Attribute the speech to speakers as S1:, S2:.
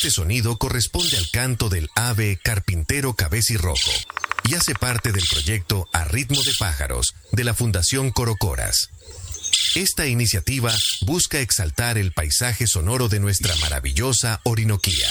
S1: Este sonido corresponde al canto del ave carpintero cabecirrojo y hace parte del proyecto A Ritmo de Pájaros de la Fundación Corocoras. Esta iniciativa busca exaltar el paisaje sonoro de nuestra maravillosa Orinoquía.